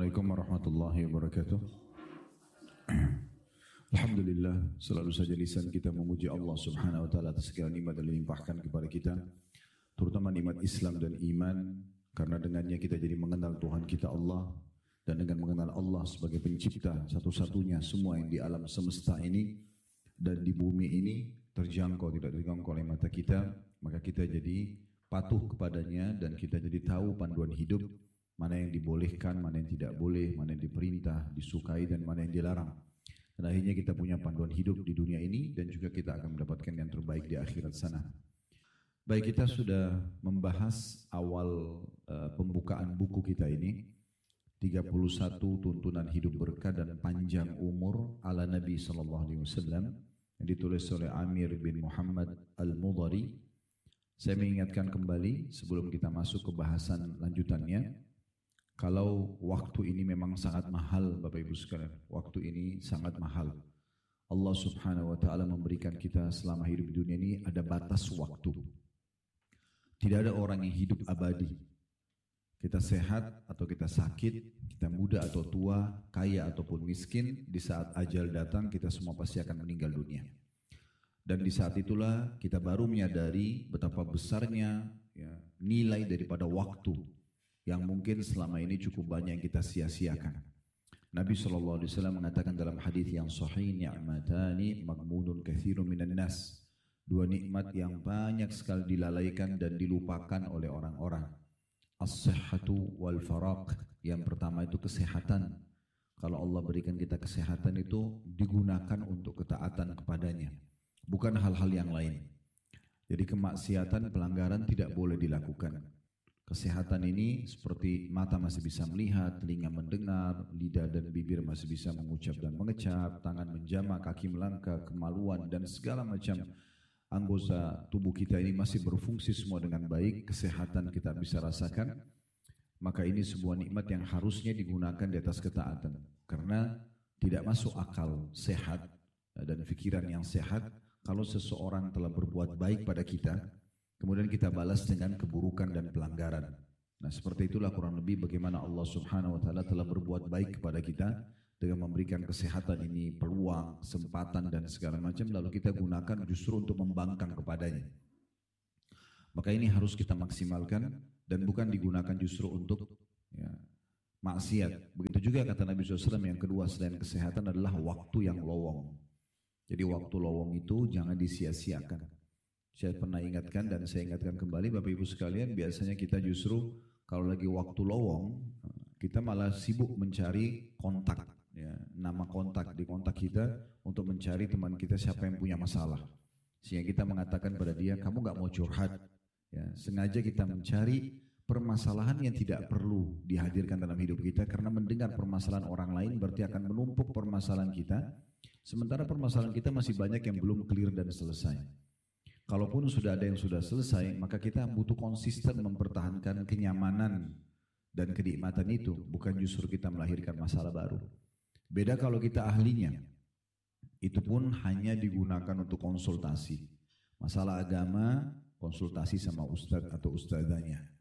Assalamualaikum warahmatullahi wabarakatuh. Alhamdulillah, selalu saja lisan kita memuji Allah Subhanahu wa taala atas segala nikmat yang dilimpahkan kepada kita, terutama nikmat Islam dan iman, karena dengannya kita jadi mengenal Tuhan kita Allah, dan dengan mengenal Allah sebagai pencipta satu-satunya semua yang di alam semesta ini dan di bumi ini terjangkau, tidak terjangkau oleh mata kita, maka kita jadi patuh kepadanya dan kita jadi tahu panduan hidup, mana yang dibolehkan, mana yang tidak boleh, mana yang diperintah, disukai dan mana yang dilarang. Dan akhirnya kita punya panduan hidup di dunia ini dan juga kita akan mendapatkan yang terbaik di akhirat sana. Baik, kita sudah membahas awal pembukaan buku kita ini, 31 tuntunan hidup berkah dan panjang umur ala Nabi SAW, yang ditulis oleh Amir bin Muhammad Al-Mudhari. Saya mengingatkan kembali sebelum kita masuk ke bahasan lanjutannya, kalau waktu ini memang sangat mahal Bapak Ibu sekalian, waktu ini sangat mahal. Allah Subhanahu wa taala memberikan kita selama hidup di dunia ini ada batas waktu. Tidak ada orang yang hidup abadi. Kita sehat atau kita sakit, kita muda atau tua, kaya ataupun miskin, di saat ajal datang kita semua pasti akan meninggal dunia. Dan di saat itulah kita baru menyadari betapa besarnya nilai daripada waktu yang mungkin selama ini cukup banyak yang kita sia-siakan. Nabi SAW mengatakan dalam hadis yang sahih, ni'matani maghmunun katsirun minan nas. Dua nikmat yang banyak sekali dilalaikan dan dilupakan oleh orang-orang. As-sihhatu wal faraq. Yang pertama itu kesehatan. Kalau Allah berikan kita kesehatan itu digunakan untuk ketaatan kepadanya, bukan hal-hal yang lain. Jadi kemaksiatan, pelanggaran tidak boleh dilakukan. Kesehatan ini seperti mata masih bisa melihat, telinga mendengar, lidah dan bibir masih bisa mengucap dan mengecap, tangan menjamah, kaki melangkah, kemaluan dan segala macam anggota tubuh kita ini masih berfungsi semua dengan baik, kesehatan kita bisa rasakan. Maka ini sebuah nikmat yang harusnya digunakan di atas ketaatan. Karena tidak masuk akal sehat dan pikiran yang sehat kalau seseorang telah berbuat baik pada kita, kemudian kita balas dengan keburukan dan pelanggaran. Nah, seperti itulah kurang lebih bagaimana Allah Subhanahu wa taala telah berbuat baik kepada kita dengan memberikan kesehatan ini, peluang, kesempatan dan segala macam, lalu kita gunakan justru untuk membangkang kepadanya. Maka ini harus kita maksimalkan dan bukan digunakan justru untuk maksiat. Begitu juga kata Nabi SAW, yang kedua selain kesehatan adalah waktu yang lowong. Jadi waktu lowong itu jangan disia-siakan. Saya pernah ingatkan dan saya ingatkan kembali Bapak Ibu sekalian, biasanya kita justru kalau lagi waktu lowong, kita malah sibuk mencari kontak, nama kontak di kontak kita untuk mencari teman kita siapa yang punya masalah. Sehingga kita mengatakan pada dia, kamu gak mau curhat. Sengaja kita mencari permasalahan yang tidak perlu dihadirkan dalam hidup kita, karena mendengar permasalahan orang lain berarti akan menumpuk permasalahan kita, sementara permasalahan kita masih banyak yang belum clear dan selesai. Kalaupun sudah ada yang sudah selesai, maka kita butuh konsisten mempertahankan kenyamanan dan kenikmatan itu, bukan justru kita melahirkan masalah baru. Beda kalau kita ahlinya, itu pun hanya digunakan untuk konsultasi. Masalah agama, konsultasi sama ustadz atau ustadzanya.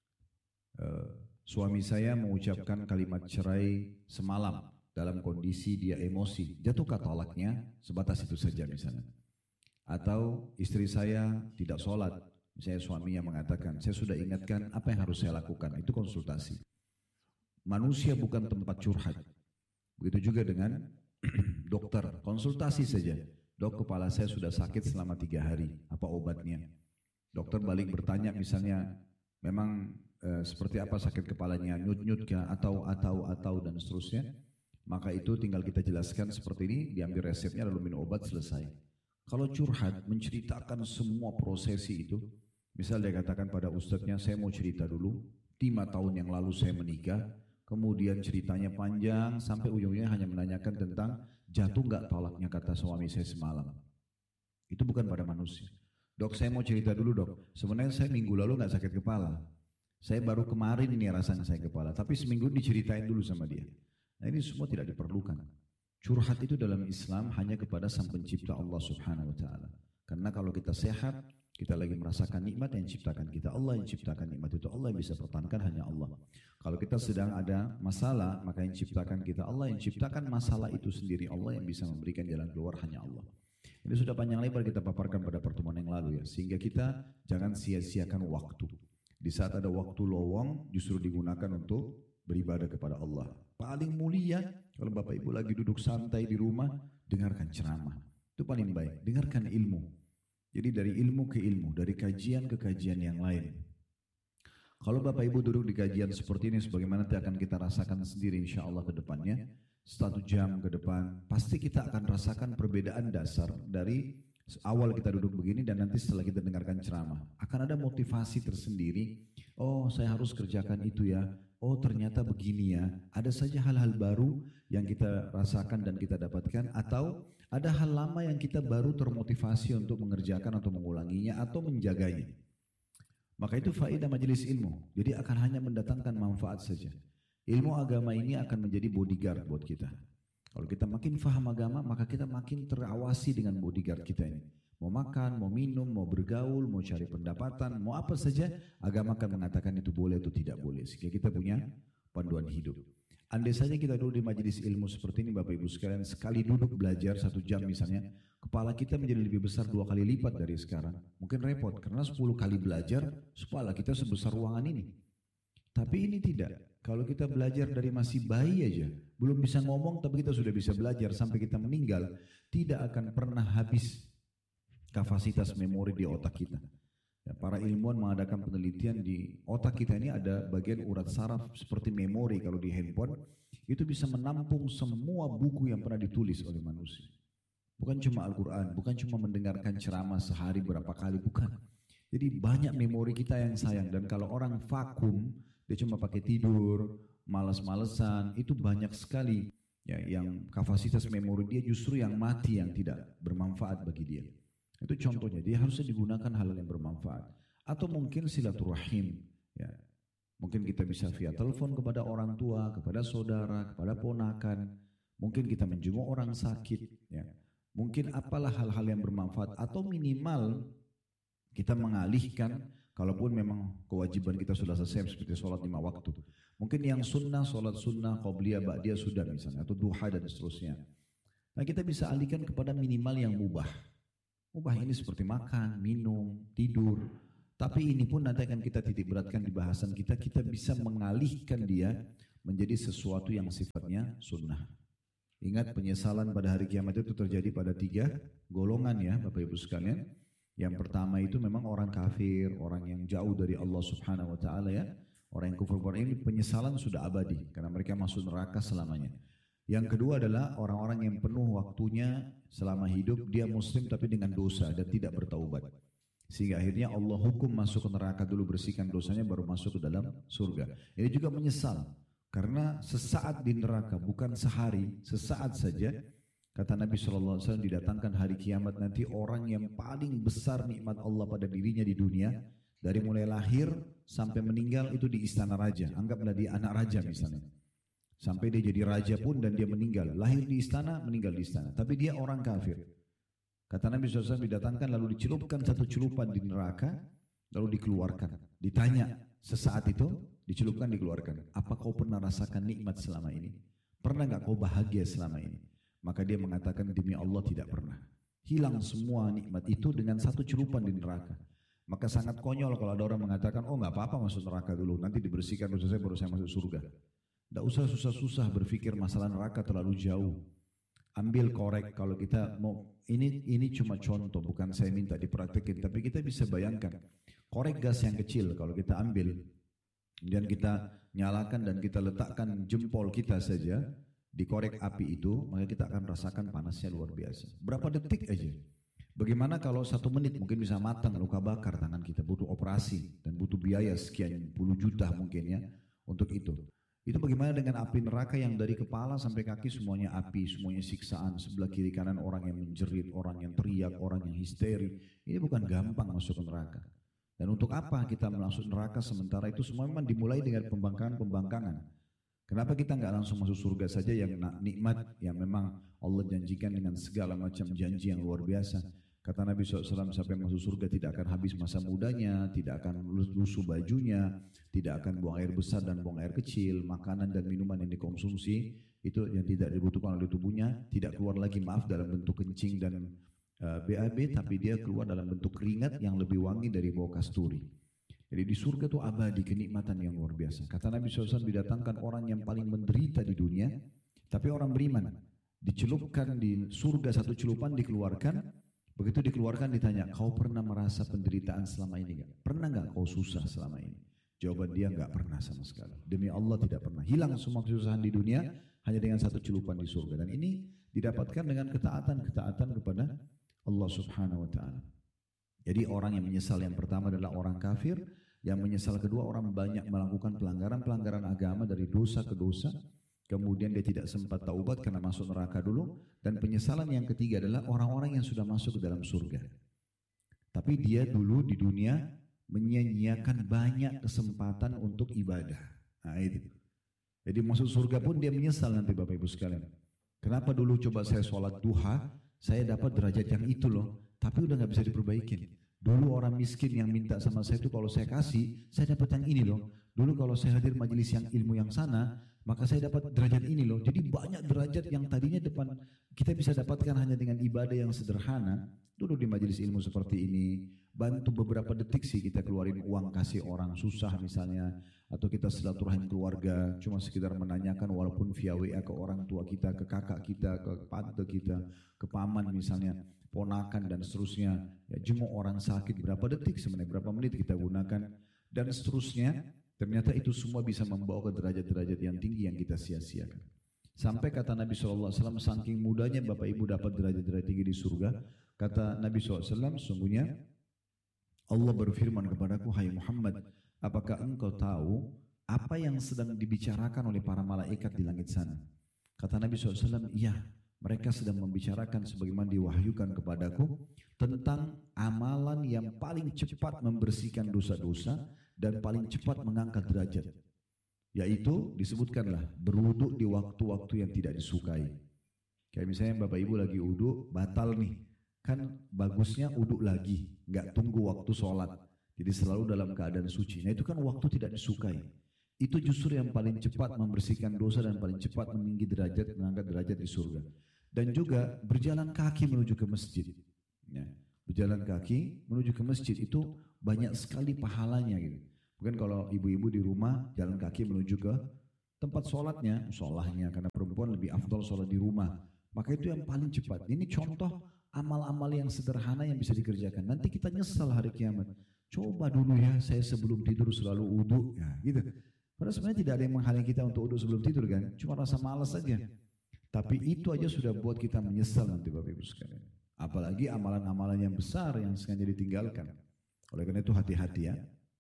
Suami saya mengucapkan kalimat cerai semalam dalam kondisi dia emosi, jatuhkah talaknya? Sebatas itu saja misalnya. Atau istri saya tidak sholat, misalnya suaminya mengatakan, saya sudah ingatkan apa yang harus saya lakukan, itu konsultasi. Manusia bukan tempat curhat. Begitu juga dengan dokter, konsultasi saja. Dok, kepala saya sudah sakit selama 3 hari, apa obatnya? Dokter balik bertanya misalnya, memang seperti apa sakit kepalanya, nyut-nyut kah, atau dan seterusnya. Maka itu tinggal kita jelaskan seperti ini, diambil resepnya lalu minum obat, selesai. Kalau curhat, menceritakan semua prosesi itu, misal dia katakan pada ustadznya, saya mau cerita dulu, 5 tahun yang lalu saya menikah, kemudian ceritanya panjang, sampai ujungnya hanya menanyakan tentang jatuh gak talaknya kata suami saya semalam. Itu bukan pada manusia. Dok, saya mau cerita dulu dok, sebenarnya saya minggu lalu gak sakit kepala, saya baru kemarin ini rasanya sakit kepala, tapi seminggu diceritain dulu sama dia. Nah, ini semua tidak diperlukan. Curhat itu dalam Islam hanya kepada Sang Pencipta Allah Subhanahu wa taala. Karena kalau kita sehat, Kita lagi merasakan nikmat yang ciptakan kita. Allah yang ciptakan nikmat itu. Allah yang bisa pertahankan hanya Allah. Kalau kita sedang ada masalah, maka yang ciptakan kita Allah, yang ciptakan masalah itu sendiri Allah, yang bisa memberikan jalan keluar hanya Allah. Ini sudah panjang lebar kita paparkan pada pertemuan yang lalu ya. Sehingga kita jangan sia-siakan waktu. Di saat ada waktu lowong justru digunakan untuk beribadah kepada Allah. Paling mulia kalau Bapak Ibu lagi duduk santai di rumah, dengarkan ceramah. Itu paling baik. Dengarkan ilmu. Jadi dari ilmu ke ilmu, dari kajian ke kajian yang lain. Kalau Bapak Ibu duduk di kajian seperti ini, sebagaimana nanti akan kita rasakan sendiri insya Allah ke depannya, 1 jam ke depan, pasti kita akan rasakan perbedaan dasar dari awal kita duduk begini dan nanti setelah kita dengarkan ceramah. Akan ada motivasi tersendiri, oh saya harus kerjakan itu ya, oh ternyata begini ya. Ada saja hal-hal baru yang kita rasakan dan kita dapatkan, atau ada hal lama yang kita baru termotivasi untuk mengerjakan atau mengulanginya atau menjaganya. Maka itu faedah majelis ilmu. Jadi akan hanya mendatangkan manfaat saja. Ilmu agama ini akan menjadi bodyguard buat kita. Kalau kita makin faham agama, maka kita makin terawasi dengan bodyguard kita ini. Mau makan, mau minum, mau bergaul, mau cari pendapatan, mau apa saja, agama akan mengatakan itu boleh atau tidak boleh. Sehingga kita punya panduan hidup. Andai saja kita duduk di majelis ilmu seperti ini Bapak Ibu sekalian, sekali duduk belajar 1 jam misalnya, kepala kita menjadi lebih besar 2 kali lipat dari sekarang. Mungkin repot karena 10 kali belajar, kepala kita sebesar ruangan ini. Tapi ini tidak. Kalau kita belajar dari masih bayi aja, belum bisa ngomong tapi kita sudah bisa belajar sampai kita meninggal, tidak akan pernah habis kapasitas memori di otak kita. Ya, para ilmuwan mengadakan penelitian di otak kita ini ada bagian urat saraf seperti memori. Kalau di handphone itu bisa menampung semua buku yang pernah ditulis oleh manusia. Bukan cuma Al-Quran, bukan cuma mendengarkan ceramah sehari berapa kali, bukan. Jadi banyak memori kita yang sayang. Dan kalau orang vakum, dia cuma pakai tidur, malas-malesan, itu banyak sekali ya, yang kapasitas memori dia justru yang mati, yang tidak bermanfaat bagi dia. Itu contohnya, dia harusnya digunakan hal yang bermanfaat. Atau mungkin silaturahim, ya. Mungkin kita bisa via telepon kepada orang tua, kepada saudara, kepada ponakan. Mungkin kita menjenguk orang sakit, ya. Mungkin apalah hal-hal yang bermanfaat. Atau minimal kita mengalihkan, kalaupun memang kewajiban kita sudah selesai seperti sholat 5 waktu. Mungkin yang sunnah, sholat sunnah, qobliyah, ba'diyah sudah misalnya, atau duha dan seterusnya. Nah kita bisa alihkan kepada minimal yang mubah. Mubah ini seperti makan, minum, tidur. Tapi ini pun nanti akan kita titik beratkan di bahasan kita. Kita bisa mengalihkan dia menjadi sesuatu yang sifatnya sunnah. Ingat penyesalan pada hari kiamat itu terjadi pada 3 golongan ya Bapak Ibu sekalian. Yang pertama itu memang orang kafir, orang yang jauh dari Allah Subhanahu wa taala ya. Orang yang kufur ini penyesalan sudah abadi karena mereka masuk neraka selamanya. Yang kedua adalah orang-orang yang penuh waktunya selama hidup dia muslim tapi dengan dosa dan tidak bertaubat. Sehingga akhirnya Allah hukum masuk ke neraka dulu, bersihkan dosanya baru masuk ke dalam surga. Ini juga menyesal karena sesaat di neraka, bukan sehari, sesaat saja. Kata Nabi SAW, didatangkan hari kiamat nanti orang yang paling besar nikmat Allah pada dirinya di dunia, dari mulai lahir sampai meninggal itu di istana raja. Anggaplah dia anak raja misalnya. Sampai dia jadi raja pun dan dia meninggal. Lahir di istana, meninggal di istana. Tapi dia orang kafir. Kata Nabi SAW didatangkan lalu dicelupkan 1 celupan di neraka. Lalu dikeluarkan. Ditanya sesaat itu dicelupkan dikeluarkan. Apa kau pernah rasakan nikmat selama ini? Pernah gak kau bahagia selama ini? Maka dia mengatakan demi Allah tidak pernah. Hilang semua nikmat itu dengan 1 celupan di neraka. Maka sangat konyol kalau ada orang mengatakan oh gak apa-apa masuk neraka dulu. Nanti dibersihkan dosa saya baru saya masuk surga. Tidak usah susah-susah berpikir masalah neraka terlalu jauh. Ambil korek kalau kita mau, ini cuma contoh, bukan saya minta dipraktekin, tapi kita bisa bayangkan. Korek gas yang kecil kalau kita ambil, dan kita nyalakan dan kita letakkan jempol kita saja di korek api itu, maka kita akan rasakan panasnya luar biasa. Berapa detik aja. Bagaimana kalau 1 menit mungkin bisa matang, luka bakar tangan kita, butuh operasi dan butuh biaya sekian puluh juta mungkin ya untuk itu. Itu bagaimana dengan api neraka yang dari kepala sampai kaki semuanya api, semuanya siksaan, sebelah kiri kanan orang yang menjerit, orang yang teriak, orang yang histeri. Ini bukan gampang masuk ke neraka. Dan untuk apa kita masuk neraka sementara itu semua memang dimulai dengan pembangkangan. Kenapa kita nggak langsung masuk surga saja yang nikmat yang memang Allah janjikan dengan segala macam janji yang luar biasa? Kata Nabi SAW, siapa yang masuk surga tidak akan habis masa mudanya, tidak akan lusuh bajunya, tidak akan buang air besar dan buang air kecil, makanan dan minuman yang dikonsumsi itu yang tidak dibutuhkan oleh tubuhnya, tidak keluar lagi dalam bentuk kencing dan BAB, tapi dia keluar dalam bentuk keringat yang lebih wangi dari bau kasturi. Jadi di surga itu abadi kenikmatan yang luar biasa. Kata Nabi SAW, didatangkan orang yang paling menderita di dunia, tapi orang beriman. Dicelupkan di surga satu celupan dikeluarkan. Begitu dikeluarkan ditanya, kau pernah merasa penderitaan selama ini enggak? Pernah enggak kau susah selama ini? Jawaban dia enggak pernah sama sekali. Demi Allah tidak pernah. Hilang semua kesusahan di dunia hanya dengan satu celupan di surga. Dan ini didapatkan dengan ketaatan kepada Allah Subhanahu wa taala. Jadi orang yang menyesal yang pertama adalah orang kafir, yang menyesal kedua orang banyak melakukan pelanggaran agama dari dosa ke dosa. Kemudian dia tidak sempat taubat karena masuk neraka dulu. Dan penyesalan yang ketiga adalah orang-orang yang sudah masuk ke dalam surga. Tapi dia dulu di dunia menyia-nyiakan banyak kesempatan untuk ibadah. Nah itu. Jadi masuk surga pun dia menyesal nanti Bapak Ibu sekalian. Kenapa dulu coba saya sholat duha, saya dapat derajat yang itu loh. Tapi udah gak bisa diperbaikin. Dulu orang miskin yang minta sama saya itu kalau saya kasih, saya dapat yang ini loh. Dulu kalau saya hadir majelis yang ilmu yang sana, maka saya dapat derajat ini loh. Jadi banyak derajat yang tadinya depan kita bisa dapatkan hanya dengan ibadah yang sederhana. Dulu di majelis ilmu seperti ini, bantu beberapa detik sih kita keluarin uang kasih orang susah misalnya, atau kita silaturahim keluarga, cuma sekedar menanyakan walaupun via WA ke orang tua kita, ke kakak kita, ke tante kita, ke paman misalnya, ponakan dan seterusnya. Ya jenguk orang sakit berapa detik sebenarnya, berapa menit kita gunakan dan seterusnya. Ternyata itu semua bisa membawa ke derajat-derajat yang tinggi yang kita sia-siakan. Sampai kata Nabi SAW, saking mudahnya Bapak Ibu dapat derajat-derajat tinggi di surga. Kata Nabi SAW, sungguhnya Allah berfirman kepadaku, hai Muhammad, apakah engkau tahu apa yang sedang dibicarakan oleh para malaikat di langit sana? Kata Nabi SAW, iya, mereka sedang membicarakan sebagaimana diwahyukan kepadaku tentang amalan yang paling cepat membersihkan dosa-dosa dan paling cepat mengangkat derajat. Yaitu disebutkanlah berwudu di waktu-waktu yang tidak disukai. Kayak misalnya Bapak Ibu lagi wudu batal nih, kan bagusnya wudu lagi, nggak tunggu waktu sholat. Jadi selalu dalam keadaan suci. Nah itu kan waktu tidak disukai. Itu justru yang paling cepat membersihkan dosa dan paling cepat meninggi derajat, mengangkat derajat di surga. Dan juga berjalan kaki menuju ke masjid. Ya, berjalan kaki menuju ke masjid itu banyak sekali pahalanya gitu. Mungkin kalau ibu-ibu di rumah jalan kaki menuju ke tempat sholatnya, musolahnya, karena perempuan lebih afdal sholat di rumah. Maka itu yang paling cepat. Ini contoh amal-amal yang sederhana yang bisa dikerjakan. Nanti kita nyesal hari kiamat. Coba dulu ya, saya sebelum tidur selalu wudu, ya gitu. Padahal sebenarnya tidak ada yang menghalangi kita untuk wudu sebelum tidur kan, cuma rasa malas saja. Tapi itu aja sudah buat kita menyesal nanti Bapak Ibu sekalian. Apalagi amalan-amalan yang besar yang sengaja ditinggalkan. Oleh karena itu hati-hati ya.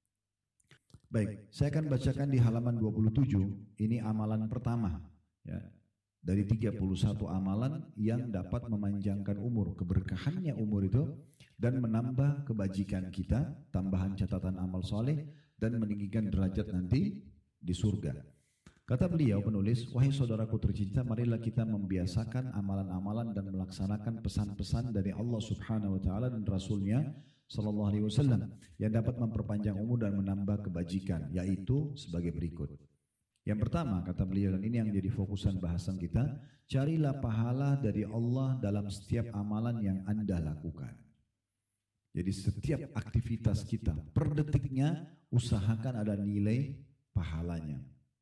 Baik, saya akan bacakan di halaman 27, ini amalan pertama ya. Dari 31 amalan yang dapat memanjangkan umur, keberkahannya umur itu dan menambah kebajikan kita, tambahan catatan amal soleh dan meninggikan derajat nanti di surga. Kata beliau penulis, wahai saudaraku tercinta, marilah kita membiasakan amalan-amalan dan melaksanakan pesan-pesan dari Allah Subhanahu wa taala dan Rasulnya sallallahu alaihi wasallam yang dapat memperpanjang umur dan menambah kebajikan, yaitu sebagai berikut. Yang pertama kata beliau, dan ini yang jadi fokusan bahasan kita, carilah pahala dari Allah dalam setiap amalan yang Anda lakukan. Jadi setiap aktivitas kita per detiknya usahakan ada nilai pahalanya.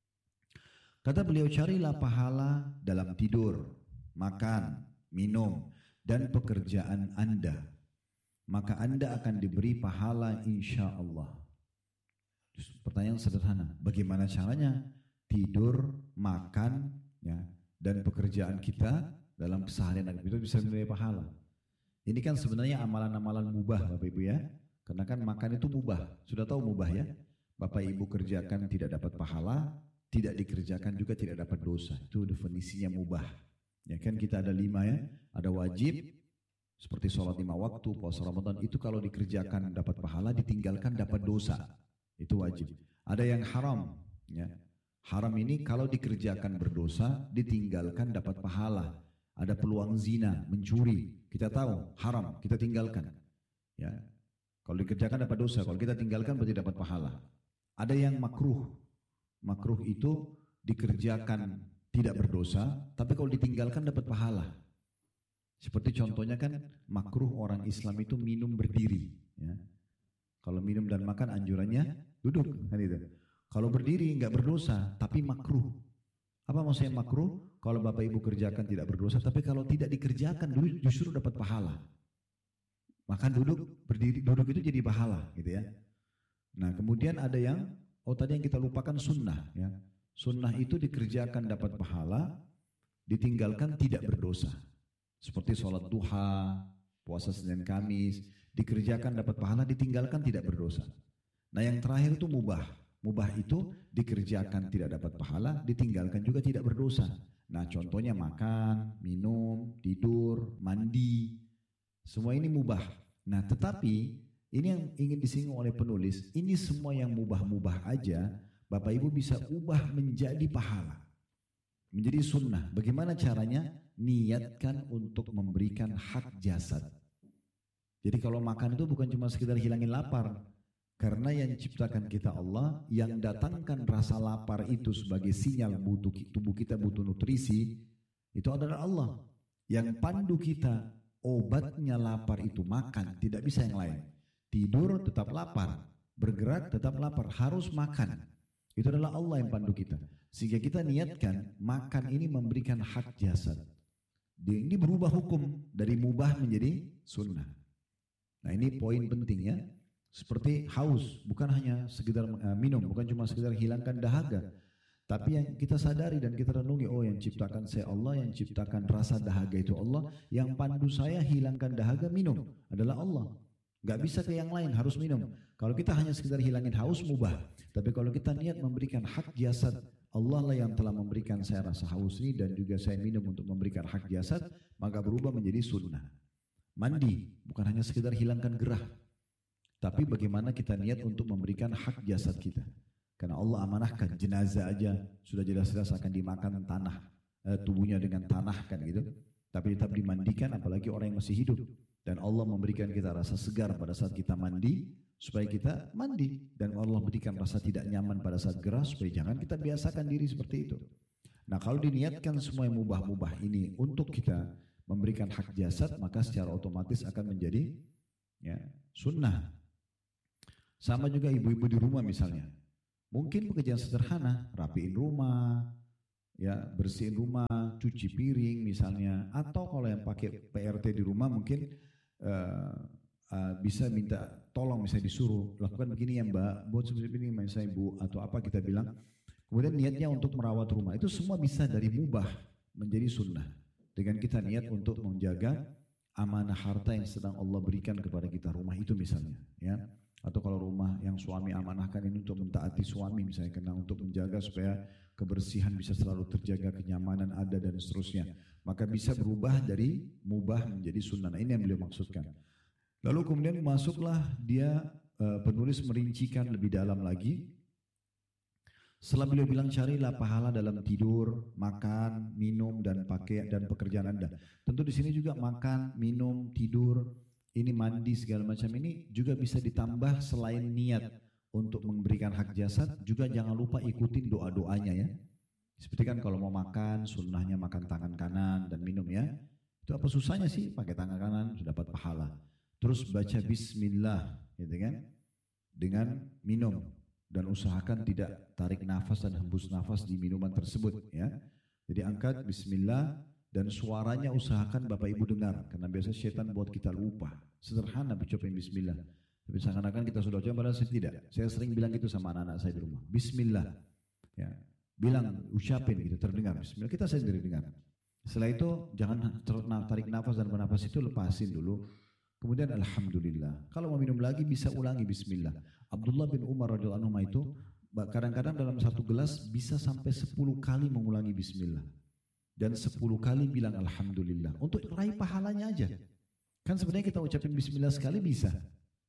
Kata beliau, carilah pahala dalam tidur, makan, minum, dan pekerjaan Anda. Maka Anda akan diberi pahala insya Allah. Pertanyaan sederhana, bagaimana caranya? Tidur, makan, ya, dan pekerjaan kita dalam keseharian kita bisa menilai pahala. Ini kan sebenarnya amalan-amalan mubah Bapak Ibu ya. Karena kan makan itu mubah. Sudah tahu mubah ya? Bapak Ibu kerjakan tidak dapat pahala, tidak dikerjakan juga tidak dapat dosa. Itu definisinya mubah. Ya kan kita ada 5 ya. Ada wajib, seperti sholat 5 waktu, puasa Ramadan. Itu kalau dikerjakan dapat pahala, ditinggalkan dapat dosa. Itu wajib. Ada yang haram. Ya. Haram ini kalau dikerjakan berdosa, ditinggalkan dapat pahala. Ada peluang zina, mencuri, kita tahu haram, kita tinggalkan. Ya, kalau dikerjakan dapat dosa, kalau kita tinggalkan berarti dapat pahala. Ada yang makruh, makruh itu dikerjakan tidak berdosa, tapi kalau ditinggalkan dapat pahala. Seperti contohnya kan makruh orang Islam itu minum berdiri. Ya. Kalau minum dan makan anjurannya duduk, kan itu. Kalau berdiri nggak berdosa, tapi makruh. Apa maksudnya makruh? Kalau Bapak Ibu kerjakan tidak berdosa, tapi kalau tidak dikerjakan justru dapat pahala. Makan duduk, berdiri, duduk itu jadi pahala, gitu ya. Nah kemudian ada yang, tadi yang kita lupakan sunnah, ya. Sunnah itu dikerjakan dapat pahala, ditinggalkan tidak berdosa. Seperti sholat duha, puasa Senin Kamis, dikerjakan dapat pahala, ditinggalkan tidak berdosa. Nah yang terakhir itu mubah. Mubah itu dikerjakan tidak dapat pahala, ditinggalkan juga tidak berdosa. Nah contohnya makan, minum, tidur, mandi, semua ini mubah. Nah tetapi ini yang ingin disinggung oleh penulis, ini semua yang mubah-mubah aja, Bapak Ibu bisa ubah menjadi pahala, menjadi sunnah. Bagaimana caranya? Niatkan untuk memberikan hak jasad. Jadi kalau makan itu bukan cuma sekedar hilangin lapar, karena yang ciptakan kita Allah, yang datangkan rasa lapar itu sebagai sinyal tubuh kita butuh nutrisi, itu adalah Allah. Yang pandu kita, obatnya lapar itu makan, tidak bisa yang lain. Tidur tetap lapar, bergerak tetap lapar, harus makan. Itu adalah Allah yang pandu kita. Sehingga kita niatkan makan ini memberikan hak jasad. Ini berubah hukum dari mubah menjadi sunnah. Nah ini poin penting ya. Seperti haus, bukan hanya sekedar minum, bukan cuma sekedar hilangkan dahaga. Tapi yang kita sadari dan kita renungi, oh yang ciptakan saya Allah, yang ciptakan rasa dahaga itu Allah, yang pandu saya hilangkan dahaga minum adalah Allah. Gak bisa ke yang lain, harus minum. Kalau kita hanya sekedar hilangin haus, mubah. Tapi kalau kita niat memberikan hak jasad, Allah lah yang telah memberikan saya rasa haus ini dan juga saya minum untuk memberikan hak jasad, maka berubah menjadi sunnah. Mandi, bukan hanya sekedar hilangkan gerah. Tapi bagaimana kita niat untuk memberikan hak jasad kita. Karena Allah amanahkan jenazah aja sudah jelas-jelas akan dimakan tanah, tubuhnya dengan tanah kan gitu. Tapi tetap dimandikan apalagi orang yang masih hidup. Dan Allah memberikan kita rasa segar pada saat kita mandi supaya kita mandi. Dan Allah berikan rasa tidak nyaman pada saat gerah supaya jangan kita biasakan diri seperti itu. Nah kalau diniatkan semua yang mubah-mubah ini untuk kita memberikan hak jasad, maka secara otomatis akan menjadi ya, sunnah. Sama juga ibu-ibu di rumah misalnya. Mungkin pekerjaan sederhana, rapiin rumah, ya bersihin rumah, cuci piring misalnya. Atau kalau yang pakai PRT di rumah mungkin bisa minta tolong, misalnya disuruh lakukan begini ya Mbak, buat seperti ini misalnya Ibu atau apa kita bilang. Kemudian niatnya untuk merawat rumah. Itu semua bisa dari mubah menjadi sunnah. Dengan kita niat untuk menjaga amanah harta yang sedang Allah berikan kepada kita, rumah itu misalnya, ya. Atau kalau rumah yang suami amanahkan ini untuk mentaati suami misalnya, karena untuk menjaga supaya kebersihan bisa selalu terjaga, kenyamanan ada dan seterusnya. Maka bisa berubah dari mubah menjadi sunnah. Nah, ini yang beliau maksudkan. Lalu kemudian masuklah dia penulis merincikan lebih dalam lagi. Setelah beliau bilang carilah pahala dalam tidur, makan, minum dan pakaian dan pekerjaan Anda. Tentu di sini juga makan, minum, tidur, ini mandi segala macam ini juga bisa ditambah selain niat untuk memberikan hak jasad, juga jangan lupa ikutin doa-doanya ya. Seperti kan kalau mau makan, sunnahnya makan tangan kanan dan minum ya. Itu apa susahnya sih pakai tangan kanan sudah dapat pahala. Terus baca bismillah gitu kan. Dengan minum dan usahakan tidak tarik nafas dan hembus nafas di minuman tersebut ya. Jadi angkat bismillah. Dan suaranya usahakan Bapak Ibu dengar. Karena biasa syaitan buat kita lupa. Sederhana ucapin bismillah. Tapi seakan-akan kita sudah ucapin, padahal saya tidak. Saya sering bilang gitu sama anak-anak saya di rumah. Bismillah. Ya, bilang, ucapin gitu, terdengar. Bismillah, kita sendiri dengar. Setelah itu jangan tarik nafas dan bernafas itu lepasin dulu. Kemudian alhamdulillah. Kalau mau minum lagi bisa ulangi bismillah. Abdullah bin Umar radhiyallahu anhu itu kadang-kadang dalam satu gelas bisa sampai 10 kali mengulangi bismillah. Dan 10 kali bilang alhamdulillah untuk raih pahalanya aja. Kan sebenarnya kita ucapin bismillah sekali bisa.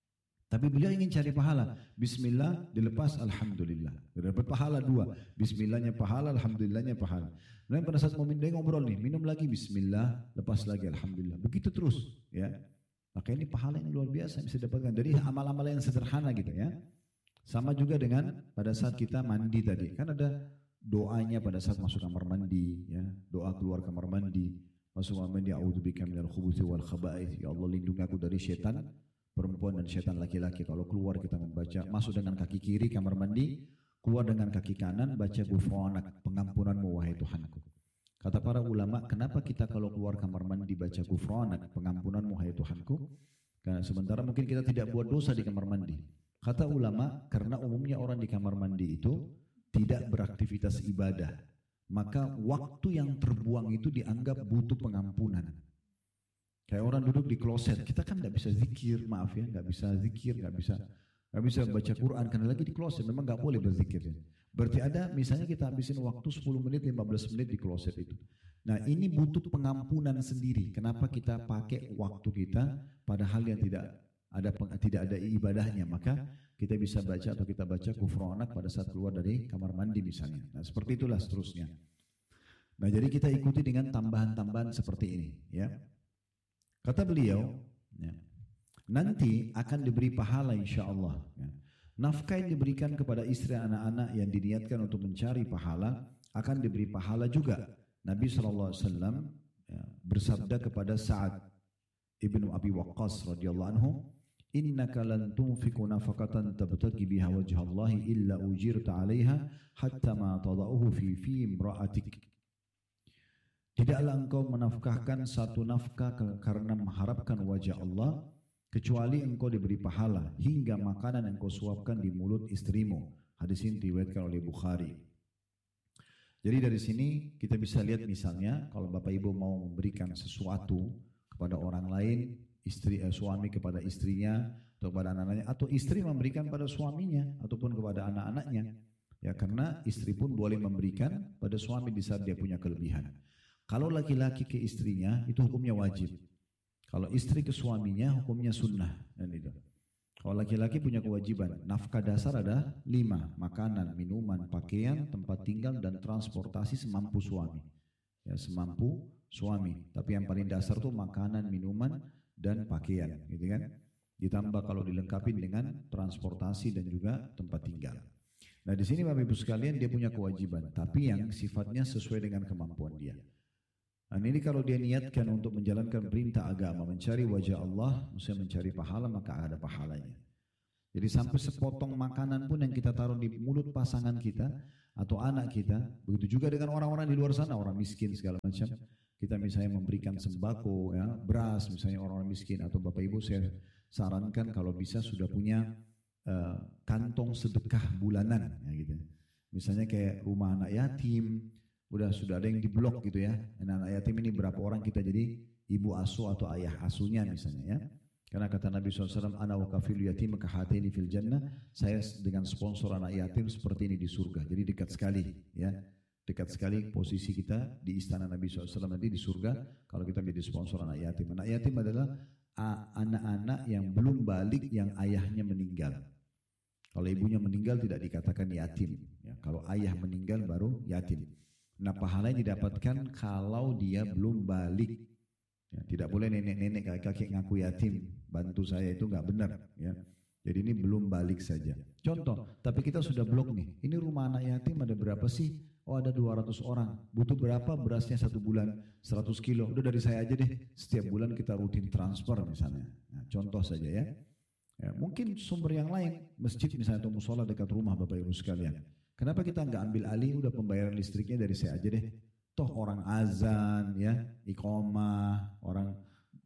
Tapi beliau ingin cari pahala. Bismillah dilepas alhamdulillah. Dapat pahala 2. Bismillahnya pahala, alhamdulillahnya pahala. Dan pada saat mau minum ngobrol nih, minum lagi bismillah, lepas lagi alhamdulillah. Begitu terus, ya. Maka ini pahala yang luar biasa yang bisa dapatkan dari amal-amal yang sederhana gitu ya. Sama juga dengan pada saat kita mandi tadi. Kan ada doanya pada saat masuk kamar mandi, ya. Doa keluar kamar mandi. Masuk kamar mandi, a'udzubika minal khubuthi wal khaba'ith. Ya Allah, lindungi aku dari setan perempuan dan setan laki-laki. Kalau keluar kita membaca, masuk dengan kaki kiri kamar mandi, keluar dengan kaki kanan, baca ghufranak, pengampunanmu wahai Tuhanku. Kata para ulama, kenapa kita kalau keluar kamar mandi baca ghufranak, pengampunanmu wahai Tuhanku? Karena sementara mungkin kita tidak buat dosa di kamar mandi. Kata ulama, karena umumnya orang di kamar mandi itu tidak beraktivitas ibadah. Maka waktu yang terbuang itu dianggap butuh pengampunan. Kayak orang duduk di kloset, kita kan nggak bisa zikir, maaf ya, nggak bisa zikir, nggak bisa baca Quran karena lagi di kloset, memang nggak boleh berzikir. Berarti ada, misalnya kita habisin waktu 10 menit, 15 menit di kloset itu. Nah ini butuh pengampunan sendiri. Kenapa kita pakai waktu kita pada hal yang tidak ada ibadahnya? Maka kita bisa baca atau kita baca ghufranak pada saat keluar dari kamar mandi misalnya. Nah seperti itulah seterusnya. Nah jadi kita ikuti dengan tambahan-tambahan seperti ini, ya. Kata beliau, ya, nanti akan diberi pahala insya Allah. Ya. Nafkah yang diberikan kepada istri anak-anak yang diniatkan untuk mencari pahala akan diberi pahala juga. Nabi SAW ya, bersabda kepada Sa'ad ibnu Abi Waqqas radhiyallahu anhu, innaka lan tunfiqu nafaqatan tabtaghi biha wajhallahi illa ujirta 'alaiha hatta ma tada'uhu fi imra'atik. Tidaklah engkau menafkahkan satu nafkah karena mengharapkan wajah Allah, kecuali engkau diberi pahala hingga makanan yang engkau suapkan di mulut istrimu. Hadis ini diriwayatkan oleh Bukhari. Jadi dari sini kita bisa lihat misalnya kalau bapak ibu mau memberikan sesuatu kepada orang lain, suami kepada istrinya atau kepada anak-anaknya, atau istri memberikan pada suaminya ataupun kepada anak-anaknya. Ya karena istri pun boleh memberikan pada suami di saat dia punya kelebihan. Kalau laki-laki ke istrinya itu hukumnya wajib. Kalau istri ke suaminya hukumnya sunnah. Dan itu. Kalau laki-laki punya kewajiban, nafkah dasar ada 5, makanan, minuman, pakaian, tempat tinggal dan transportasi semampu suami. Ya, semampu suami. Tapi yang paling dasar tuh makanan, minuman dan pakaian, gitu kan? Ditambah kalau dilengkapi dengan transportasi dan juga tempat tinggal. Nah di sini Bapak Ibu sekalian dia punya kewajiban, tapi yang sifatnya sesuai dengan kemampuan dia. Dan ini kalau dia niatkan untuk menjalankan perintah agama, mencari wajah Allah, maksudnya mencari pahala, maka ada pahalanya. Jadi sampai sepotong makanan pun yang kita taruh di mulut pasangan kita atau anak kita, begitu juga dengan orang-orang di luar sana, orang miskin segala macam. Kita misalnya memberikan sembako, ya, beras, misalnya orang-orang miskin, atau Bapak Ibu saya sarankan kalau bisa sudah punya kantong sedekah bulanan, ya, gitu. Misalnya kayak rumah anak yatim. Sudah ada yang diblok gitu ya. Anak yatim ini berapa orang kita jadi ibu asuh atau ayah asuhnya misalnya ya. Karena kata Nabi SAW, ana wa kafilu yatim kahataini fil jannah. Saya dengan sponsor anak yatim seperti ini di surga. Jadi dekat sekali ya. Dekat sekali posisi kita di istana Nabi SAW nanti di surga kalau kita menjadi sponsor anak yatim. Anak yatim adalah anak-anak yang belum balik yang ayahnya meninggal. Kalau ibunya meninggal tidak dikatakan yatim. Ya, kalau ayah meninggal baru yatim. Nah pahalanya didapatkan kalau dia belum balik. Ya, tidak boleh nenek-nenek kakek-kakek ngaku yatim. Bantu saya itu nggak benar. Ya. Jadi ini belum balik saja. Contoh, tapi kita sudah blok nih. Ini rumah anak yatim ada berapa sih? Oh ada 200 orang. Butuh berapa berasnya 1 bulan? 100 kilo. Udah dari saya aja deh. Setiap bulan kita rutin transfer misalnya. Nah, contoh saja ya. Ya. Mungkin sumber yang lain. Masjid misalnya atau musola dekat rumah Bapak Ibu sekalian. Kenapa kita nggak ambil alih udah pembayaran listriknya dari saya aja deh. Toh orang azan ya, iqamah, orang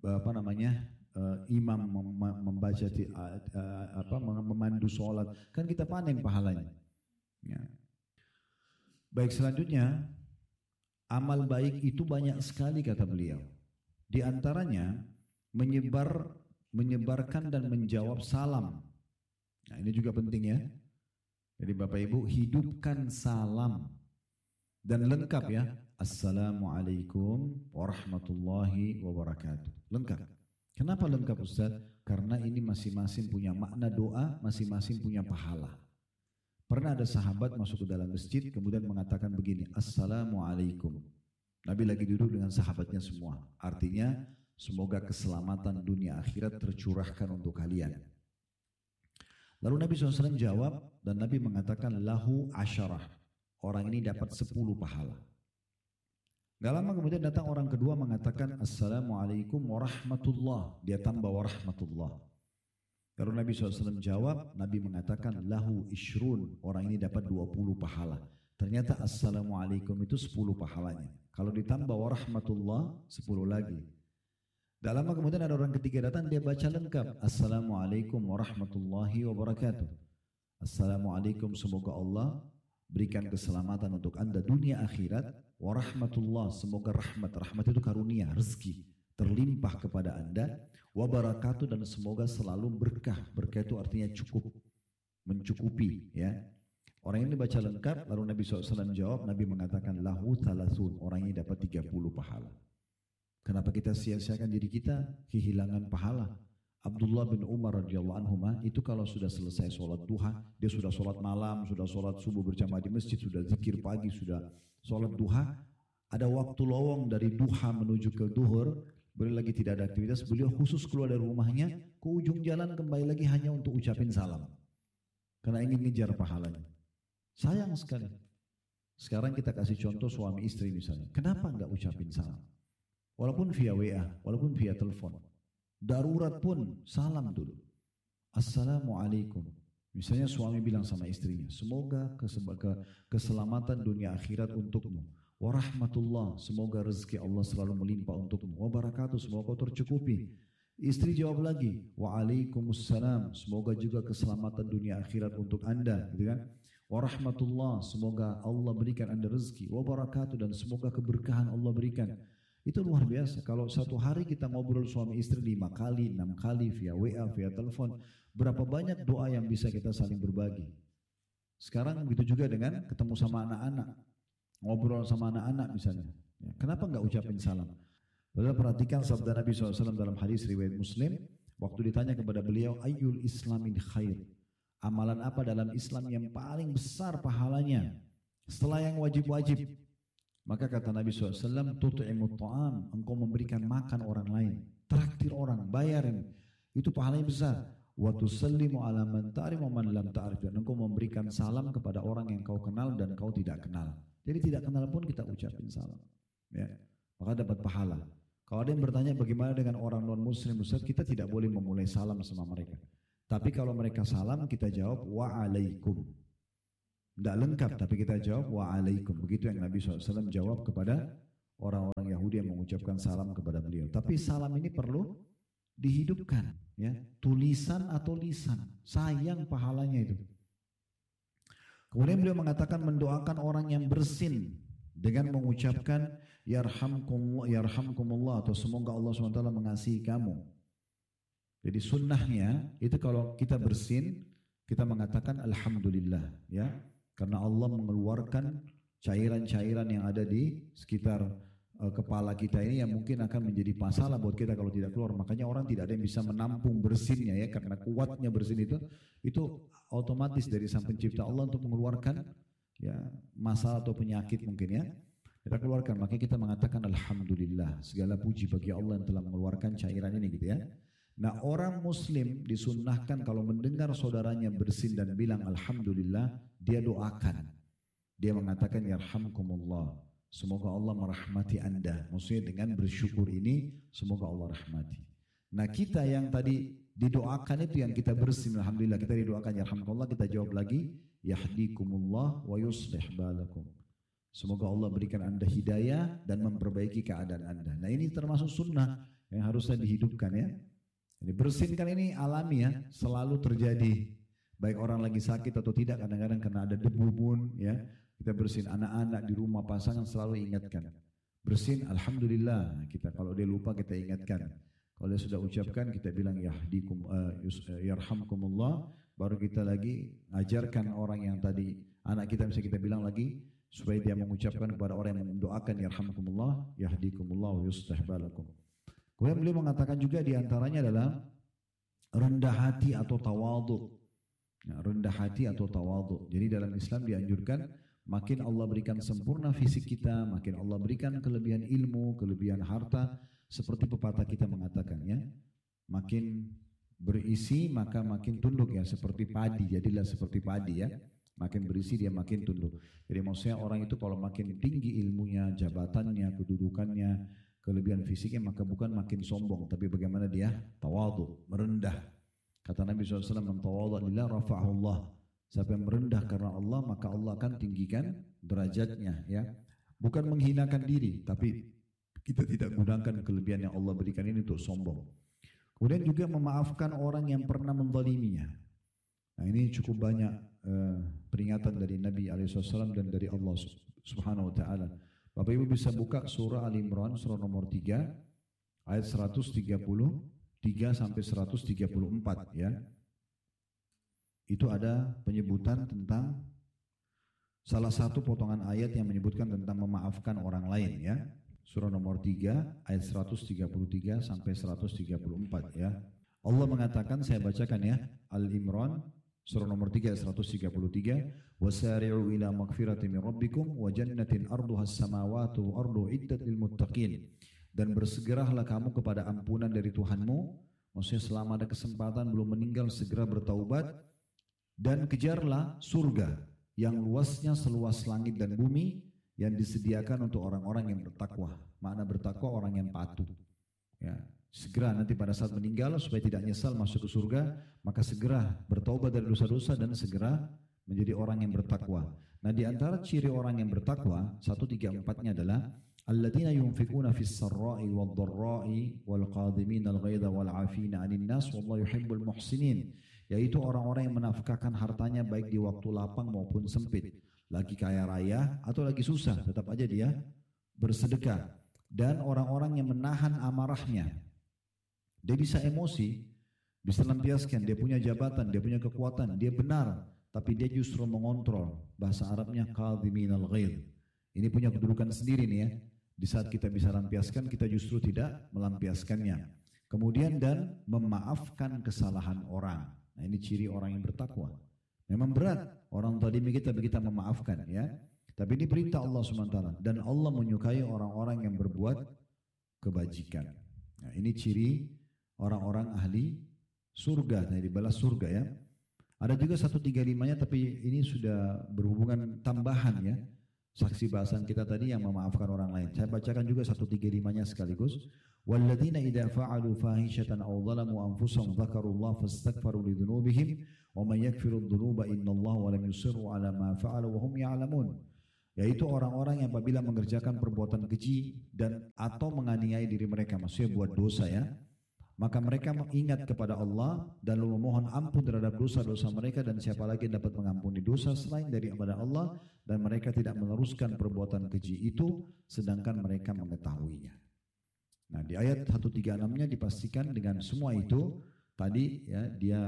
imam membaca memandu sholat, kan kita panen pahalanya. Ya. Baik selanjutnya, amal baik itu banyak sekali kata beliau. Di antaranya menyebarkan dan menjawab salam. Nah ini juga penting ya. Jadi Bapak Ibu hidupkan salam dan lengkap ya. Assalamualaikum warahmatullahi wabarakatuh. Lengkap. Kenapa lengkap Ustaz? Karena ini masing-masing punya makna doa, masing-masing punya pahala. Pernah ada sahabat masuk ke dalam masjid kemudian mengatakan begini, Assalamualaikum. Nabi lagi duduk dengan sahabatnya semua. Artinya semoga keselamatan dunia akhirat tercurahkan untuk kalian. Lalu Nabi SAW jawab dan Nabi mengatakan lahu asyarah. Orang ini dapat 10 pahala. Gak lama kemudian datang orang kedua mengatakan Assalamualaikum warahmatullah. Dia tambah warahmatullah. Lalu Nabi SAW jawab, Nabi mengatakan lahu ishrun. Orang ini dapat 20 pahala. Ternyata Assalamualaikum itu 10 pahalanya. Kalau ditambah warahmatullah 10 lagi. Gak lama kemudian ada orang ketiga datang, dia baca lengkap. Assalamualaikum warahmatullahi wabarakatuh. Assalamualaikum, semoga Allah berikan keselamatan untuk anda dunia akhirat. Warahmatullah, semoga rahmat. Rahmat itu karunia, rezeki terlimpah kepada anda. Wabarakatuh, dan semoga selalu berkah. Berkah itu artinya cukup, mencukupi. Ya. Orang ini baca lengkap, lalu Nabi SAW jawab, Nabi mengatakan lahu thalathun. Orang ini dapat 30 pahala. Kenapa kita sia-siakan diri kita? Kehilangan pahala. Abdullah bin Umar radhiyallahu anhuma itu kalau sudah selesai sholat duha, dia sudah sholat malam, sudah sholat subuh berjamaah di masjid, sudah zikir pagi, sudah sholat duha, ada waktu lowong dari duha menuju ke duhur, beliau lagi tidak ada aktivitas, beliau khusus keluar dari rumahnya, ke ujung jalan kembali lagi hanya untuk ucapin salam. Karena ingin ngejar pahalanya. Sayang sekali. Sekarang kita kasih contoh suami istri misalnya, kenapa enggak ucapin salam? Walaupun via WA, walaupun via telepon. Darurat pun salam dulu. Assalamualaikum. Misalnya suami bilang sama istrinya, semoga keselamatan dunia akhirat untukmu. Warahmatullah, semoga rezeki Allah selalu melimpah untukmu. Wabarakatuh, semoga kau tercukupi. Istri jawab lagi, waalaikumsalam, semoga juga keselamatan dunia akhirat untuk anda. Gitu kan? Warahmatullah, semoga Allah berikan anda rezeki. Wabarakatuh, dan semoga keberkahan Allah berikan. Itu luar biasa. Kalau satu hari kita ngobrol suami istri 5 kali, 6 kali via WA, via telepon, berapa banyak doa yang bisa kita saling berbagi. Sekarang begitu juga dengan ketemu sama anak-anak, ngobrol sama anak-anak misalnya. Ya, kenapa enggak ucapin salam? Padahal perhatikan sabda Nabi SAW dalam hadis riwayat Muslim, waktu ditanya kepada beliau, ayyul islamin khair? Amalan apa dalam Islam yang paling besar pahalanya setelah yang wajib-wajib? Maka kata Nabi SAW, tut'imut ta'am, engkau memberikan makan orang lain, traktir orang, bayarin, itu pahalanya besar. Wa tusallimu ala man ta'rif wa man lam ta'rif, dan engkau memberikan salam kepada orang yang kau kenal dan kau tidak kenal. Jadi tidak kenal pun kita ucapin salam. Ya, maka dapat pahala. Kalau ada yang bertanya bagaimana dengan orang non muslim, Ustaz, kita tidak boleh memulai salam sama mereka. Tapi kalau mereka salam, kita jawab wa'alaikum. Tidak lengkap, tapi kita jawab wa'alaikum. Begitu yang Nabi SAW jawab kepada orang-orang Yahudi yang mengucapkan salam kepada beliau. Tapi salam ini perlu dihidupkan, ya, tulisan atau lisan. Sayang pahalanya itu. Kemudian beliau mengatakan mendoakan orang yang bersin dengan mengucapkan yarhamkumullah atau semoga Allah SWT mengasihi kamu. Jadi sunnahnya itu kalau kita bersin, kita mengatakan alhamdulillah, ya. Karena Allah mengeluarkan cairan-cairan yang ada di sekitar kepala kita ini yang mungkin akan menjadi masalah buat kita kalau tidak keluar. Makanya orang tidak ada yang bisa menampung bersinnya, ya, karena kuatnya bersin itu otomatis dari Sang Pencipta Allah untuk mengeluarkan, ya, masalah atau penyakit mungkin, ya. Kita keluarkan, makanya kita mengatakan alhamdulillah, segala puji bagi Allah yang telah mengeluarkan cairan ini, gitu, ya. Nah, orang muslim disunnahkan kalau mendengar saudaranya bersin dan bilang alhamdulillah, dia doakan. Dia mengatakan yarhamkumullah, semoga Allah merahmati anda. Maksudnya dengan bersyukur ini semoga Allah rahmati. Nah, kita yang tadi didoakan itu yang kita bersin alhamdulillah, kita didoakan yarhamkumullah, kita jawab lagi yahdikumullah wa yuslih balakum. Semoga Allah berikan anda hidayah dan memperbaiki keadaan anda. Nah, ini termasuk sunnah yang harusnya dihidupkan, ya. Jadi bersinkan ini alami, ya, selalu terjadi. Baik orang lagi sakit atau tidak, kadang-kadang karena ada debu pun, ya, kita bersin. Anak-anak di rumah, pasangan selalu ingatkan. Bersin, alhamdulillah. Kita kalau dia lupa kita ingatkan. Kalau dia sudah ucapkan kita bilang yarhamkumullah. Baru kita lagi ajarkan orang yang tadi anak kita bisa kita bilang lagi supaya dia mengucapkan kepada orang yang mendoakan yarhamkumullah, yahdikumullah wa yuslih balakum. Kemudian beliau mengatakan juga di antaranya adalah rendah hati atau tawadhu. Ya, rendah hati atau tawadhu. Jadi dalam Islam dianjurkan makin Allah berikan sempurna fisik kita, makin Allah berikan kelebihan ilmu, kelebihan harta, seperti pepatah kita mengatakan ya. Makin berisi maka makin tunduk ya, seperti padi, jadilah seperti padi ya. Makin berisi dia makin tunduk. Jadi maksudnya orang itu kalau makin tinggi ilmunya, jabatannya, kedudukannya, kelebihan fisiknya, maka bukan makin sombong, tapi bagaimana dia tawadhu, merendah. Kata Nabi SAW, "Man tawadha lillah rafa'ahu Allah." Siapa yang merendah karena Allah, maka Allah akan tinggikan derajatnya ya. Bukan menghinakan diri, tapi kita tidak gunakan kelebihan yang Allah berikan ini untuk sombong. Kemudian juga memaafkan orang yang pernah menzaliminya. Nah ini cukup banyak peringatan dari Nabi SAW dan dari Allah Subhanahu Wa Taala. Bapak Ibu bisa buka surah Al Imran surah nomor 3 ayat 133 sampai 134 ya. Itu ada penyebutan tentang salah satu potongan ayat yang menyebutkan tentang memaafkan orang lain ya. Surah nomor 3 ayat 133 sampai 134 ya. Allah mengatakan, saya bacakan ya, Al Imran surah nomor 3 ayat 133, wasari'u ila magfiratin min rabbikum wa jannatin arduha as-samawati wa ardu iddat lil muttaqin. Dan bersegeralah kamu kepada ampunan dari Tuhanmu, maksudnya selama ada kesempatan belum meninggal segera bertaubat, dan kejarlah surga yang luasnya seluas langit dan bumi yang disediakan untuk orang-orang yang bertakwa. Makna bertakwa orang yang patuh. Ya, segera nanti pada saat meninggal supaya tidak nyesal masuk ke surga, maka segera bertaubat dari dosa-dosa dan segera menjadi orang yang bertakwa. Nah, di antara ciri orang yang bertakwa 134-nya adalah alladzina yunfikuna fis sarra'i wad dharra'i wal qadhimina al ghaidha wal 'afina 'anil nas wallahu yuhibbul muhsinin. Yaitu orang-orang yang menafkahkan hartanya baik di waktu lapang maupun sempit, lagi kaya raya atau lagi susah, tetap aja dia bersedekah. Dan orang-orang yang menahan amarahnya. Dia bisa emosi, bisa lampiaskan, dia punya jabatan, dia punya kekuatan, dia benar, tapi dia justru mengontrol. Bahasa Arabnya qadhiminal ghaidh. Ini punya kedudukan sendiri nih ya. Di saat kita bisa lampiaskan, kita justru tidak melampiaskannya. Kemudian dan memaafkan kesalahan orang. Nah ini ciri orang yang bertakwa. Memang berat orang tadi kita memaafkan ya. Tapi ini perintah Allah SWT. Dan Allah menyukai orang-orang yang berbuat kebajikan. Nah ini ciri orang-orang ahli surga. Nah dibalas surga ya. Ada juga 135-nya tapi ini sudah berhubungan tambahan ya. Saksi bahasan kita tadi yang memaafkan orang lain. Saya bacakan juga 135-nya sekaligus. وَالَّذِينَ إِذَا فَعَلُوا فَاحِشَةً أَوْ ظَلَمُوا أَنفُسَهُمْ ذَكَرُوا اللَّهَ فَاسْتَغْفَرُوا لِذُنُوبِهِمْ وَمَنْ يَغْفِرُ الذُّنُوبَ إِنَّ اللَّهَ وَلَمْ يُصِرُّوا عَلَى مَا فَعَلُوا وَهُمْ يَعْلَمُونَ. Yaitu orang-orang yang apabila mengerjakan perbuatan keji dan atau menganiaya diri mereka, maksudnya buat dosa ya, maka mereka mengingat kepada Allah dan memohon ampun terhadap dosa-dosa mereka, dan siapa lagi yang dapat mengampuni dosa selain daripada Allah, dan mereka tidak meneruskan perbuatan keji itu sedangkan mereka mengetahuinya. Nah di ayat 136-nya dipastikan dengan semua itu tadi ya, dia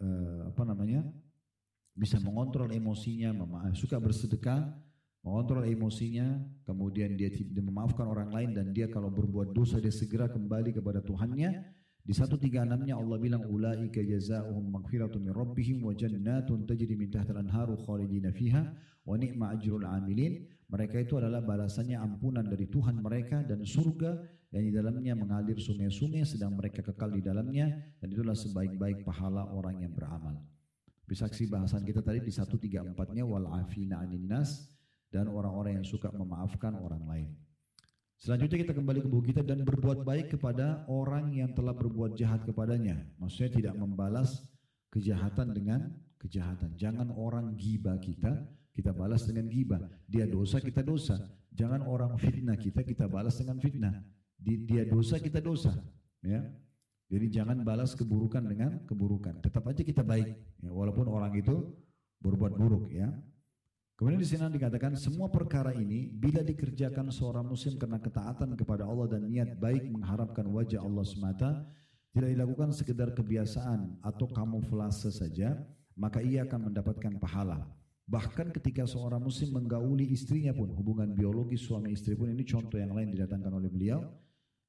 bisa mengontrol emosinya, suka bersedekah, mengontrol emosinya, kemudian dia tidak memaafkan orang lain, dan dia kalau berbuat dosa dia segera kembali kepada Tuhannya. Di 136-nya Allah bilang ulaika jazaohum maghfiratun min rabbihim wa jannatun tajri min tahtiha al-anharu khalidina fiha wa ni'ma ajrul 'amilin. Mereka itu adalah balasannya ampunan dari Tuhan mereka dan surga yang di dalamnya mengalir sungai-sungai sedang mereka kekal di dalamnya, dan itulah sebaik-baik pahala orang yang beramal. Saksi bahasan kita tadi di 134-nya wal 'afina 'anil nas, dan orang-orang yang suka memaafkan orang lain. Selanjutnya kita kembali ke buku kita, dan berbuat baik kepada orang yang telah berbuat jahat kepadanya. Maksudnya tidak membalas kejahatan dengan kejahatan. Jangan orang gibah kita balas dengan gibah. Dia dosa, kita dosa. Jangan orang fitnah kita balas dengan fitnah. Dia dosa, kita dosa. Ya. Jadi jangan balas keburukan dengan keburukan. Tetap aja kita baik, ya, walaupun orang itu berbuat buruk. Ya. Kemudian di sini dikatakan semua perkara ini bila dikerjakan seorang muslim karena ketaatan kepada Allah dan niat baik mengharapkan wajah Allah semata, tidak dilakukan sekedar kebiasaan atau kamuflase saja, maka ia akan mendapatkan pahala. Bahkan ketika seorang muslim menggauli istrinya pun, hubungan biologis suami istri pun, ini contoh yang lain didatangkan oleh beliau,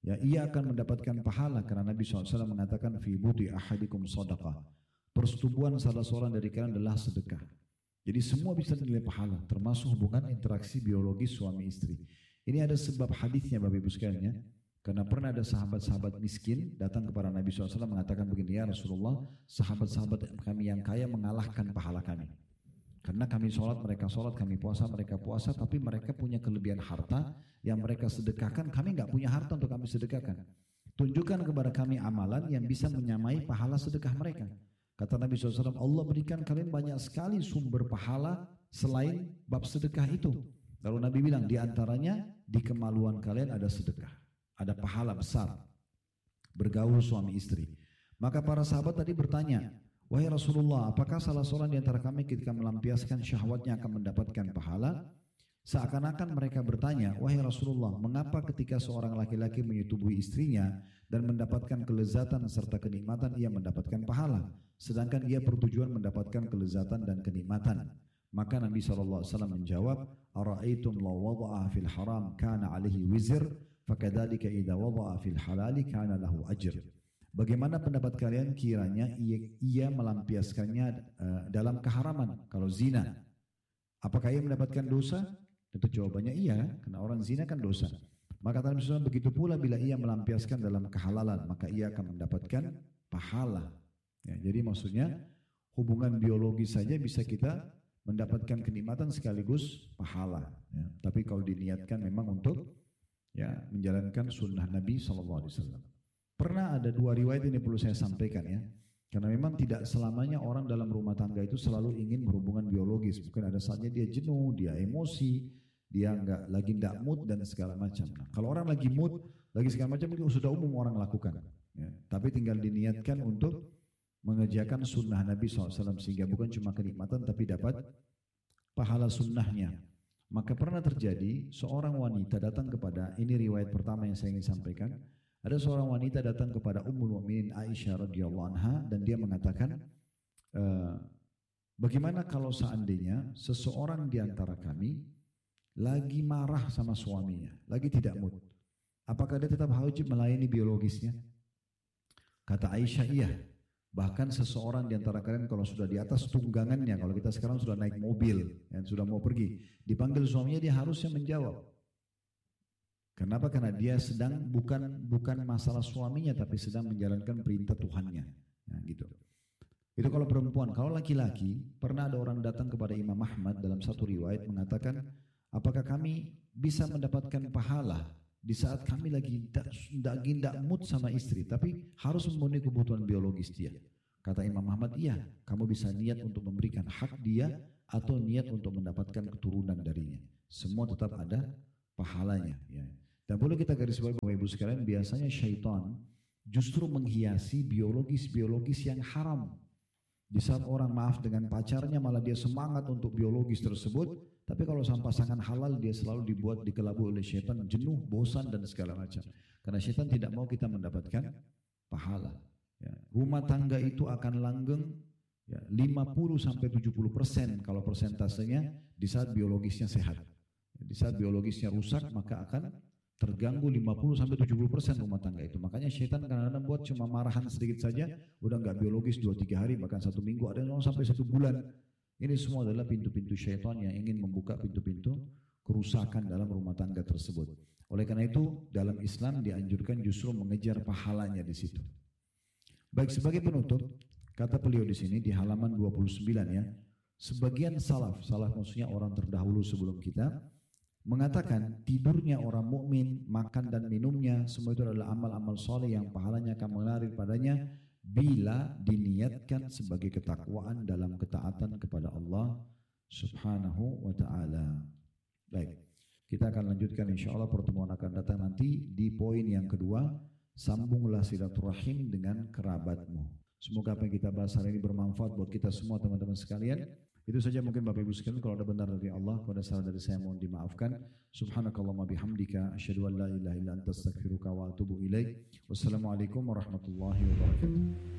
ya ia akan mendapatkan pahala karena Nabi SAW mengatakan fi budi ahadikum sadaqah. Persetubuhan salah seorang dari kalian adalah sedekah. Jadi semua bisa dinilai pahala, termasuk hubungan interaksi biologis suami istri. Ini ada sebab hadisnya Bapak Ibu sekalian ya. Karena pernah ada sahabat-sahabat miskin datang kepada Nabi SAW mengatakan begini, ya Rasulullah, sahabat-sahabat kami yang kaya mengalahkan pahala kami. Karena kami sholat, kami puasa, mereka puasa, tapi mereka punya kelebihan harta yang mereka sedekahkan, kami nggak punya harta untuk kami sedekahkan. Tunjukkan kepada kami amalan yang bisa menyamai pahala sedekah mereka. Kata Nabi SAW, Allah berikan kalian banyak sekali sumber pahala selain bab sedekah itu. Lalu Nabi bilang, di antaranya di kemaluan kalian ada sedekah. Ada pahala besar bergaul suami istri. Maka para sahabat tadi bertanya, wahai Rasulullah, apakah salah seorang di antara kami ketika melampiaskan syahwatnya akan mendapatkan pahala? Seakan-akan mereka bertanya, wahai Rasulullah, mengapa ketika seorang laki-laki menyetubuhi istrinya dan mendapatkan kelezatan serta kenikmatan ia mendapatkan pahala, sedangkan ia bertujuan mendapatkan kelezatan dan kenikmatan? Maka Nabi SAW menjawab, ara'aitum law wada'a fil haram kana alaihi wizr fakadzalika idza wada'a fil halali kana lahu ajr. Bagaimana pendapat kalian kiranya ia melampiaskannya dalam keharaman, kalau zina, apakah ia mendapatkan dosa? Tentu jawabannya iya, karena orang zina kan dosa. Maka Nabi SAW begitu pula bila ia melampiaskan dalam kehalalan, maka ia akan mendapatkan pahala. Ya, jadi maksudnya hubungan biologis saja bisa kita mendapatkan kenikmatan sekaligus pahala. Ya. Tapi kalau diniatkan memang untuk ya menjalankan sunnah Nabi SAW. Pernah ada dua riwayat ini perlu saya sampaikan ya, karena memang tidak selamanya orang dalam rumah tangga itu selalu ingin berhubungan biologis. Mungkin ada saatnya dia jenuh, dia emosi, dia lagi tidak mood dan segala macam. Nah, kalau orang lagi mood, lagi segala macam itu sudah umum orang lakukan. Ya. Tapi tinggal diniatkan untuk mengerjakan sunnah Nabi SAW sehingga bukan cuma kenikmatan tapi dapat pahala sunnahnya. Maka pernah terjadi seorang wanita datang kepada, ini riwayat pertama yang saya ingin sampaikan. Ada seorang wanita datang kepada Ummul Mukminin Aisyah radhiyallahu anha dan dia mengatakan, bagaimana kalau seandainya seseorang di antara kami lagi marah sama suaminya, lagi tidak mood, apakah dia tetap wajib melayani biologisnya? Kata Aisyah, iya. Bahkan seseorang di antara kalian kalau sudah di atas tunggangannya, kalau kita sekarang sudah naik mobil, yang sudah mau pergi, dipanggil suaminya dia harusnya menjawab. Kenapa? Karena dia sedang bukan masalah suaminya, tapi sedang menjalankan perintah Tuhannya. Nah, gitu. Itu kalau perempuan. Kalau laki-laki, pernah ada orang datang kepada Imam Ahmad dalam satu riwayat mengatakan, apakah kami bisa mendapatkan pahala di saat kami lagi tidak mood sama istri, tapi harus memenuhi kebutuhan biologis dia? Kata Imam Ahmad, iya, kamu bisa niat untuk memberikan hak dia atau niat untuk mendapatkan keturunan darinya. Semua tetap ada pahalanya. Ya. Dan boleh kita garis bawahi Bapak Ibu sekalian, biasanya syaitan justru menghiasi biologis yang haram. Di saat orang maaf dengan pacarnya malah dia semangat untuk biologis tersebut, tapi kalau sama pasangan halal dia selalu dibuat dikelabui oleh syaitan, jenuh, bosan dan segala macam. Karena syaitan tidak mau kita mendapatkan pahala. Ya. Rumah tangga itu akan langgeng ya, 50-70% kalau persentasenya di saat biologisnya sehat. Di saat biologisnya rusak maka akan terganggu 50-70% rumah tangga itu. Makanya syaitan kadang-kadang buat cuma marahan sedikit saja, udah nggak biologis 2-3 hari, bahkan 1 minggu, ada yang sampai 1 bulan. Ini semua adalah pintu-pintu syaitan yang ingin membuka pintu-pintu kerusakan dalam rumah tangga tersebut. Oleh karena itu dalam Islam dianjurkan justru mengejar pahalanya di situ. Baik, sebagai penutup, kata beliau di sini di halaman 29 ya, sebagian salaf maksudnya orang terdahulu sebelum kita, mengatakan tidurnya orang mukmin, makan dan minumnya, semua itu adalah amal-amal soleh yang pahalanya akan mengalir padanya bila diniatkan sebagai ketakwaan dalam ketaatan kepada Allah Subhanahu wa ta'ala. Baik, kita akan lanjutkan insyaAllah pertemuan akan datang nanti di poin yang kedua, sambunglah silaturahim dengan kerabatmu. Semoga apa yang kita bahas hari ini bermanfaat buat kita semua teman-teman sekalian. Itu saja mungkin Bapak Ibu sekalian, kalau ada benar dari Allah, kalau ada salah dari saya mohon dimaafkan. Subhanakallahumma bihamdika asyhadu an la ilaha illa anta astaghfiruka wa atubu ilaik. Wassalamualaikum warahmatullahi wabarakatuh.